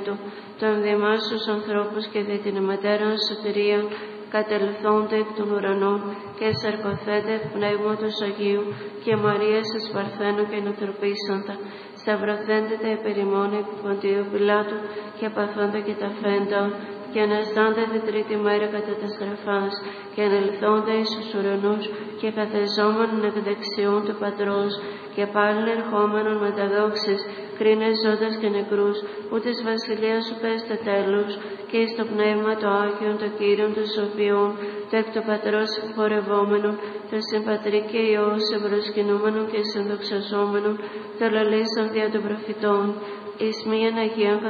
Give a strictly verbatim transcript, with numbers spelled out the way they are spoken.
του, των διαμάσους ανθρώπους και δι' την μετέραν σωτηρία, κατελθόνται εκ των ουρανών και σαρκοθέντε εκ Πνεύματος Αγίου και Μαρίας εις Παρθένου και νοτροπήσαντα, σταυρωθέντε τα υπερημών επί Ποντίου Πιλάτου και παθόντα και τα φέντα, και αναστάντε την τρίτη μέρα κατά τα στραφάς, και ανελθόντα εις τους ουρανούς και καθεζόμενον εκ δεξιών του Πατρός, και πάλιν ερχόμενον με τα δόξης, κρίνες ζώντας και νεκρούς, που της βασιλείας σου πέστα τέλους, και εις το Πνεύμα το Άγιον, το Κύριον των Σοφιών, το εκ το Πατρός υπορευόμενον, το συμπατρί και Υιός εμπροσκυνούμενον και συνδοξαζόμενον, το λαλήσαν δια των προφητών, εις μίαν Αγίαν